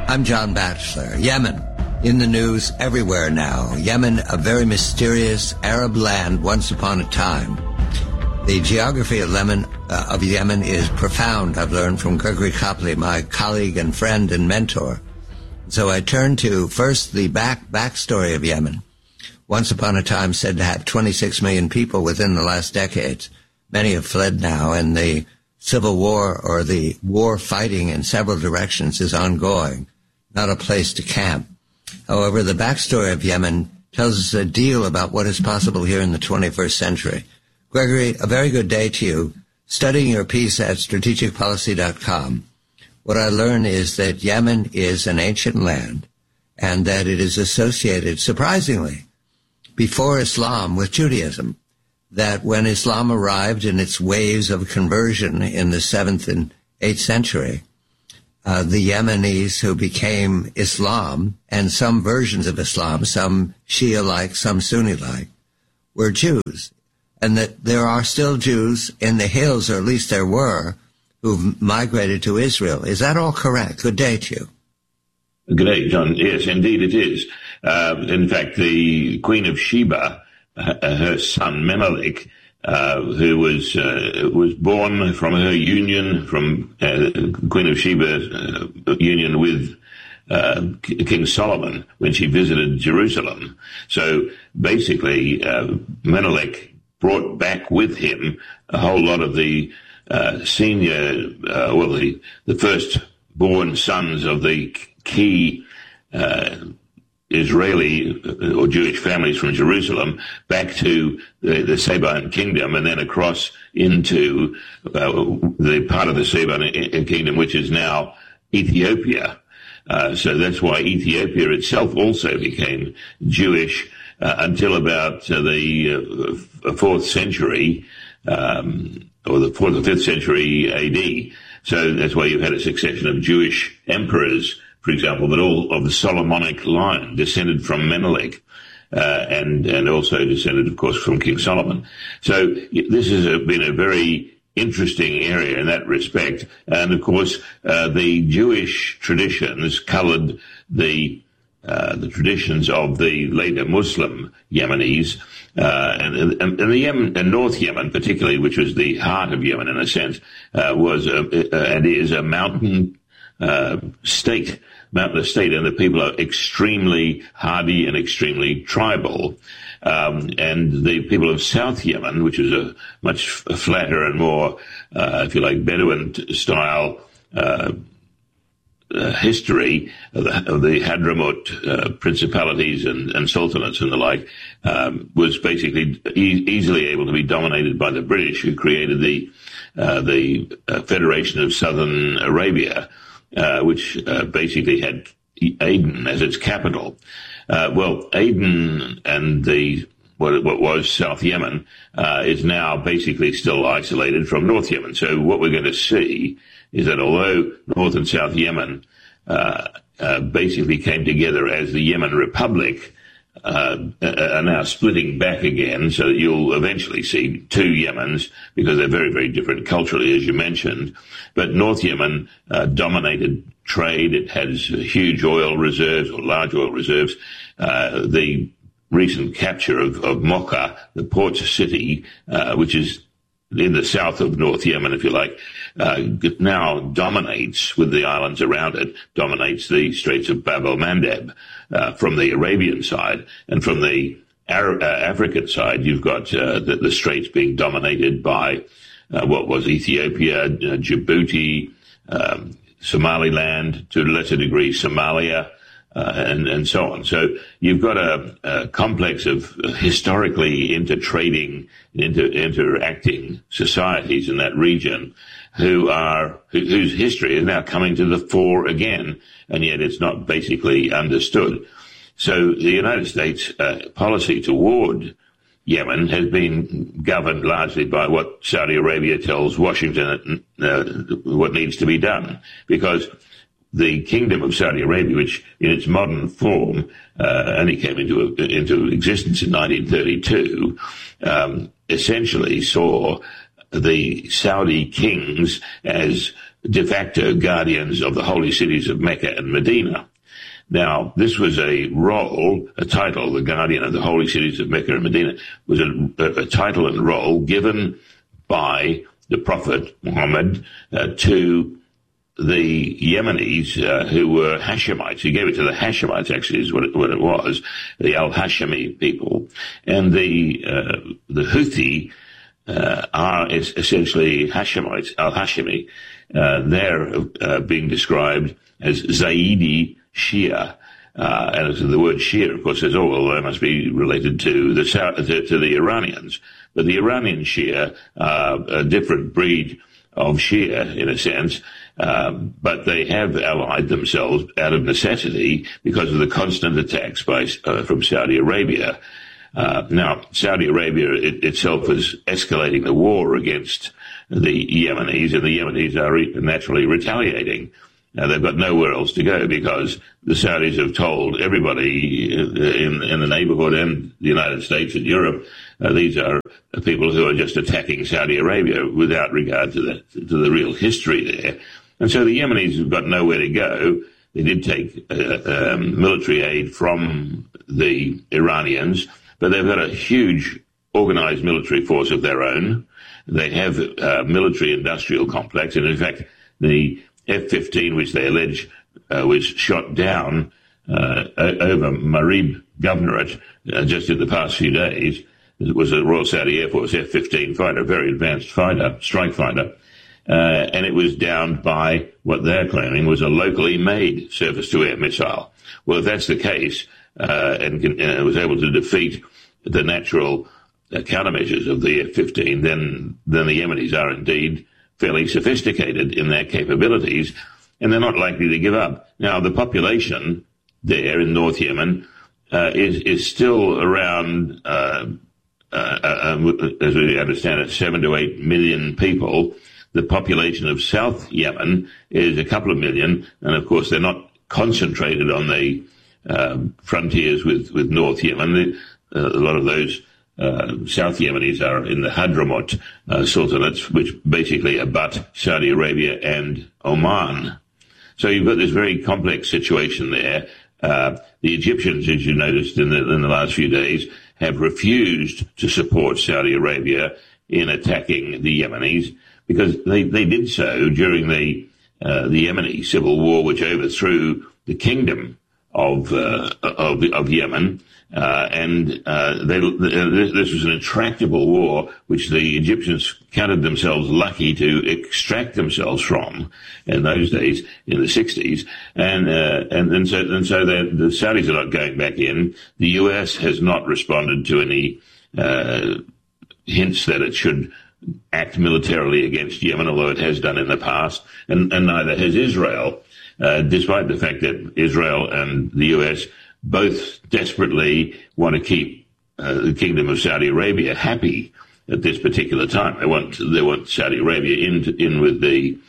I'm John Batchelor. Yemen, in the news everywhere now. Yemen, a very mysterious Arab land once upon a time. The geography of Yemen is profound, I've learned from Gregory Copley, my colleague and friend and mentor. So I turn to first the backstory of Yemen. Once upon a time said to have 26 million people within the last decades. Many have fled now, and the civil war or the war fighting in several directions is ongoing, not a place to camp. However, the backstory of Yemen tells us a deal about what is possible here in the 21st century. Gregory, a very good day to you. Studying your piece at strategicpolicy.com, what I learn is that Yemen is an ancient land and that it is associated, surprisingly, before Islam with Judaism. That when Islam arrived in its waves of conversion in the 7th and 8th century, the Yemenis who became Islam, and some versions of Islam, some Shia-like, some Sunni-like, were Jews. And that there are still Jews in the hills, or at least there were, who've migrated to Israel. Is that all correct? Good day to you. Good day, John. Yes, indeed it is. In fact, the Queen of Sheba, her son Menelik, who was born from her union, from Queen of Sheba's union with King Solomon when she visited Jerusalem. So basically, Menelik brought back with him a whole lot of the the first-born sons of the key Israeli or Jewish families from Jerusalem back to the Sabaean kingdom, and then across into the part of the Sabaean kingdom which is now Ethiopia. So that's why Ethiopia itself also became Jewish until about the 4th century, or the 4th or 5th century AD. So that's why you had a succession of Jewish emperors, for example, that all of the Solomonic line descended from Menelik, and also descended, of course, from King Solomon. So this has been a very interesting area in that respect. And of course, the Jewish traditions colored the traditions of the later Muslim Yemenis, and the Yemen, and North Yemen particularly, which was the heart of Yemen in a sense, was and is a mountainous state, and the people are extremely hardy and extremely tribal. And the people of South Yemen, which is a much flatter and more, if you like, Bedouin style history of the Hadramut principalities and sultanates and the like, was basically easily able to be dominated by the British, who created the Federation of Southern Arabia, which basically had Aden as its capital. Well, Aden and what was South Yemen is now basically still isolated from North Yemen. So what we're going to see is that although North and South Yemen basically came together as the Yemen Republic, are now splitting back again, so that you'll eventually see two Yemens, because they're very, very different culturally, as you mentioned. But North Yemen dominated trade. It has huge oil reserves, or large oil reserves. The recent capture of Mocha, the port city, which is in the south of North Yemen, if you like, now dominates, with the islands around it, dominates the Straits of Bab el-Mandeb from the Arabian side. And from the African side, you've got the straits being dominated by what was Ethiopia, Djibouti, Somaliland, to a lesser degree Somalia, and so on. So you've got a complex of historically intertrading, interacting societies in that region whose history is now coming to the fore again, and yet it's not basically understood. So the United States policy toward Yemen has been governed largely by what Saudi Arabia tells Washington what needs to be done, because the Kingdom of Saudi Arabia, which in its modern form only came into existence in 1932, essentially saw the Saudi kings as de facto guardians of the holy cities of Mecca and Medina. Now, this was a title, the guardian of the holy cities of Mecca and Medina, was a title and role given by the Prophet Muhammad to the Yemenis who were Hashemites. He gave it to the Hashemites, actually, is what it was, the Al-Hashemi people. And the Houthi are essentially Hashemites, Al-Hashemi. They're being described as Zaidi Shia. And the word Shia, of course, says, oh, well, they must be related to the Iranians. But the Iranian Shia are a different breed of Shia, in a sense, but they have allied themselves out of necessity because of the constant attacks from Saudi Arabia. Now, Saudi Arabia itself is escalating the war against the Yemenis, and the Yemenis are naturally retaliating. Now, they've got nowhere else to go because the Saudis have told everybody in the neighborhood and the United States and Europe, these are people who are just attacking Saudi Arabia without regard to the real history there. And so the Yemenis have got nowhere to go. They did take military aid from the Iranians, but they've got a huge organized military force of their own. They have a military-industrial complex, and in fact, the F-15, which they allege was shot down over Marib Governorate just in the past few days. It was a Royal Saudi Air Force F-15 fighter, a very advanced fighter, strike fighter, and it was downed by what they're claiming was a locally made surface-to-air missile. Well, if that's the case, and was able to defeat the natural countermeasures of the F-15, then the Yemenis are indeed fairly sophisticated in their capabilities, and they're not likely to give up. Now, the population there in North Yemen is still around, as we understand it, 7 to 8 million people. The population of South Yemen is a couple of million, and of course they're not concentrated on the frontiers with North Yemen. A lot of those South Yemenis are in the Hadramaut sultanates, which basically abut Saudi Arabia and Oman. So you've got this very complex situation there. The Egyptians, as you noticed in the last few days, have refused to support Saudi Arabia in attacking the Yemenis because they did so during the Yemeni civil war, which overthrew the kingdom of Yemen. This was an intractable war, which the Egyptians counted themselves lucky to extract themselves from in those days, in the 60s. And so the Saudis are not going back in. The US has not responded to any hints that it should act militarily against Yemen, although it has done in the past, and neither has Israel, despite the fact that Israel and the US both desperately want to keep the Kingdom of Saudi Arabia happy at this particular time. They want Saudi Arabia in with the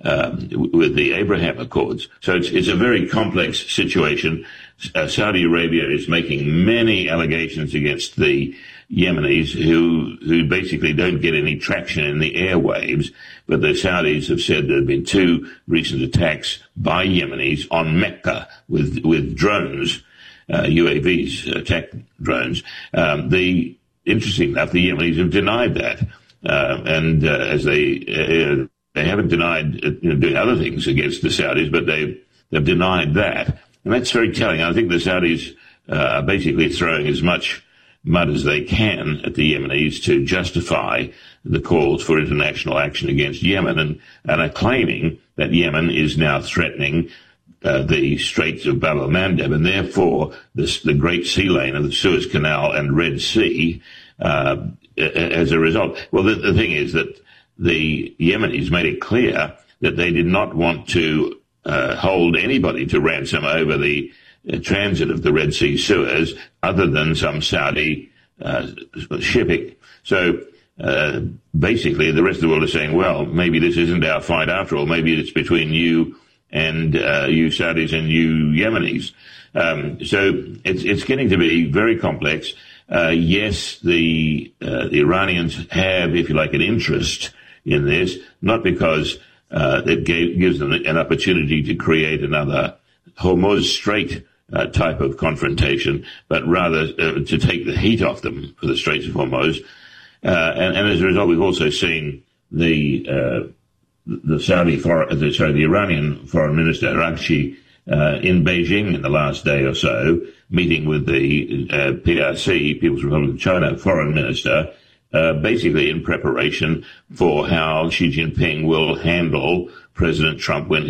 Abraham Accords. So it's a very complex situation. Saudi Arabia is making many allegations against the Yemenis who basically don't get any traction in the airwaves, but the Saudis have said there have been 2 recent attacks by Yemenis on Mecca with drones. UAVs, attack drones. Interesting enough, the Yemenis have denied that, and as they haven't denied doing other things against the Saudis, but they've denied that, and that's very telling. I think the Saudis are basically throwing as much mud as they can at the Yemenis to justify the calls for international action against Yemen, and are claiming that Yemen is now threatening the Straits of Bab el-Mandeb, and therefore the Great Sea Lane of the Suez Canal and Red Sea as a result. Well, the thing is that the Yemenis made it clear that they did not want to hold anybody to ransom over the transit of the Red Sea Suez other than some Saudi shipping. So basically the rest of the world is saying, well, maybe this isn't our fight after all. Maybe it's between you and you Saudis and you Yemenis. So it's getting to be very complex. Yes, the Iranians have, if you like, an interest in this, not because that gives them an opportunity to create another Hormuz Strait type of confrontation, but rather to take the heat off them for the Straits of Hormuz. And as a result, we've also seen the Iranian Foreign Minister Araghchi in Beijing in the last day or so, meeting with the PRC, People's Republic of China, Foreign Minister, basically in preparation for how Xi Jinping will handle President Trump when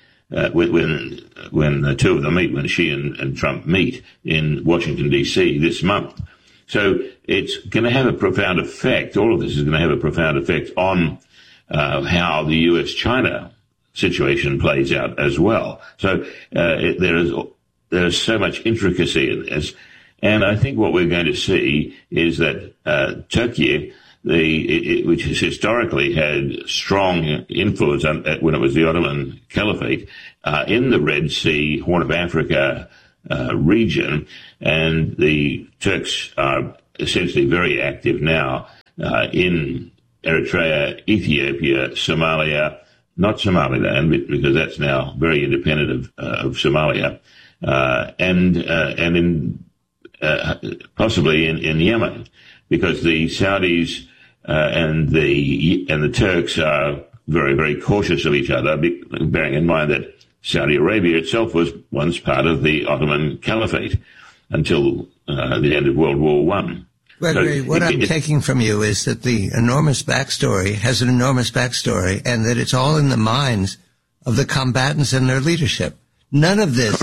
the two of them meet, when Xi and Trump meet in Washington, D.C. this month. So it's going to have a profound effect. All of this is going to have a profound effect on how the U.S.-China situation plays out as well. So there is so much intricacy in this. And I think what we're going to see is that Turkey, which has historically had strong influence when it was the Ottoman Caliphate, in the Red Sea, Horn of Africa region, and the Turks are essentially very active now in Eritrea, Ethiopia, Somalia, not Somaliland, because that's now very independent of Somalia, and in possibly in Yemen, because the Saudis and the Turks are very, very cautious of each other, bearing in mind that Saudi Arabia itself was once part of the Ottoman Caliphate until the end of World War I. Gregory, what I'm taking from you is that the enormous backstory has an enormous backstory, and that it's all in the minds of the combatants and their leadership. None of this,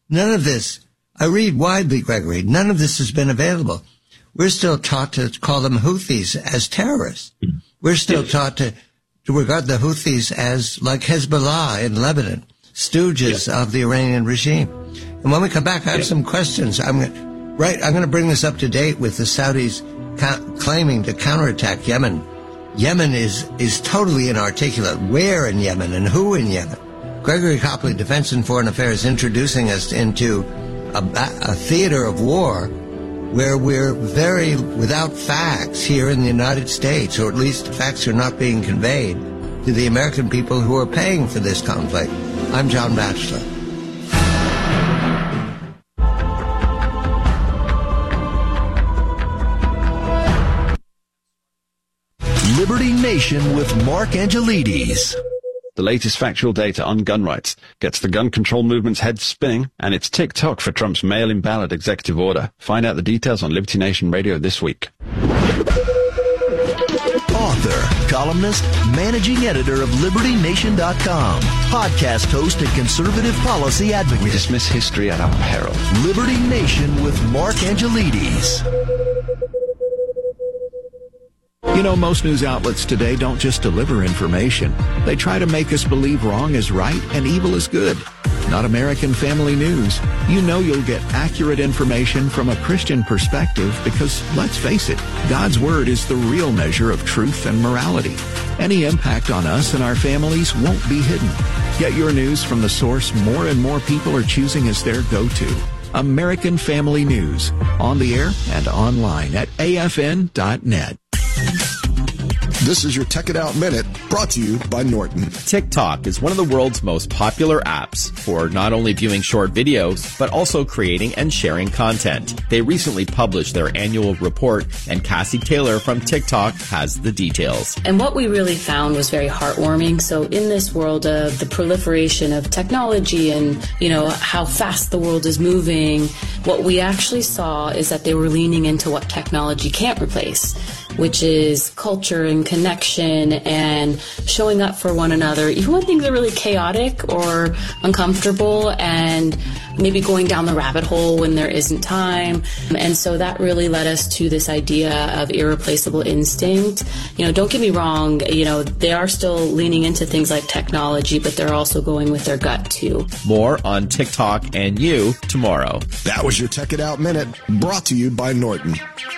I read widely, Gregory, none of this has been available. We're still taught to call them Houthis as terrorists. We're still taught to regard the Houthis as like Hezbollah in Lebanon, stooges of the Iranian regime. And when we come back, I have some questions. I'm going to bring this up to date with the Saudis claiming to counterattack Yemen. Yemen is totally inarticulate. Where in Yemen and who in Yemen? Gregory Copley, Defense and Foreign Affairs, introducing us into a theater of war where we're very without facts here in the United States, or at least facts are not being conveyed to the American people who are paying for this conflict. I'm John Batchelor. Liberty Nation with Mark Angelides. The latest factual data on gun rights gets the gun control movement's head spinning, and it's tick-tock for Trump's mail-in ballot executive order. Find out the details on Liberty Nation Radio this week. Author, columnist, managing editor of LibertyNation.com, podcast host and conservative policy advocate. We dismiss history at our peril. Liberty Nation with Mark Angelides. You know, most news outlets today don't just deliver information. They try to make us believe wrong is right and evil is good. Not American Family News. You know you'll get accurate information from a Christian perspective because, let's face it, God's Word is the real measure of truth and morality. Any impact on us and our families won't be hidden. Get your news from the source more and more people are choosing as their go-to. American Family News. On the air and online at afn.net. This is your Tech It Out Minute, brought to you by Norton. TikTok is one of the world's most popular apps for not only viewing short videos, but also creating and sharing content. They recently published their annual report, and Cassie Taylor from TikTok has the details. And what we really found was very heartwarming. So in this world of the proliferation of technology and, you know, how fast the world is moving, what we actually saw is that they were leaning into what technology can't replace, which is culture and connection and showing up for one another, even when things are really chaotic or uncomfortable, and maybe going down the rabbit hole when there isn't time. And so that really led us to this idea of irreplaceable instinct. You know, don't get me wrong, you know, they are still leaning into things like technology, but they're also going with their gut too. More on TikTok and you tomorrow. That was your Tech It Out Minute, brought to you by Norton.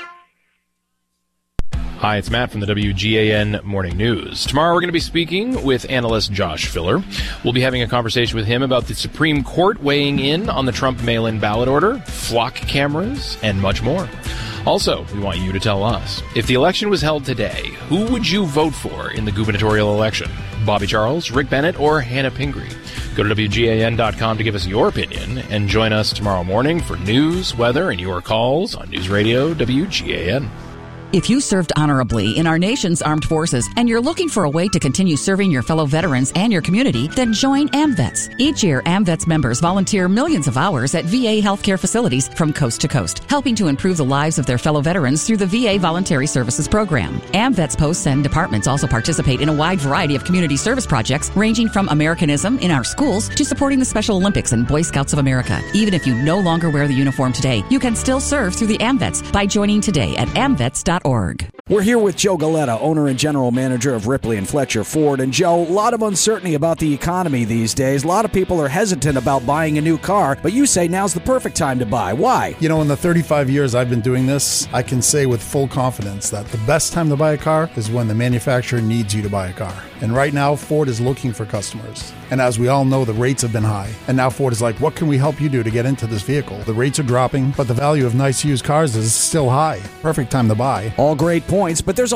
Hi, it's Matt from the WGAN Morning News. Tomorrow we're going to be speaking with analyst Josh Filler. We'll be having a conversation with him about the Supreme Court weighing in on the Trump mail-in ballot order, flock cameras, and much more. Also, we want you to tell us, if the election was held today, who would you vote for in the gubernatorial election? Bobby Charles, Rick Bennett, or Hannah Pingree. Go to WGAN.com to give us your opinion and join us tomorrow morning for news, weather, and your calls on News Radio WGAN. If you served honorably in our nation's armed forces and you're looking for a way to continue serving your fellow veterans and your community, then join AMVETS. Each year, AMVETS members volunteer millions of hours at VA healthcare facilities from coast to coast, helping to improve the lives of their fellow veterans through the VA Voluntary Services Program. AMVETS posts and departments also participate in a wide variety of community service projects, ranging from Americanism in our schools to supporting the Special Olympics and Boy Scouts of America. Even if you no longer wear the uniform today, you can still serve through the AMVETS by joining today at amvets.org. We're here with Joe Galetta, owner and general manager of Ripley and Fletcher Ford. And Joe, a lot of uncertainty about the economy these days. A lot of people are hesitant about buying a new car, but you say now's the perfect time to buy. Why? You know, in the 35 years I've been doing this, I can say with full confidence that the best time to buy a car is when the manufacturer needs you to buy a car. And right now, Ford is looking for customers. And as we all know, the rates have been high. And now Ford is like, what can we help you do to get into this vehicle? The rates are dropping, but the value of nice used cars is still high. Perfect time to buy. All great points, but there's a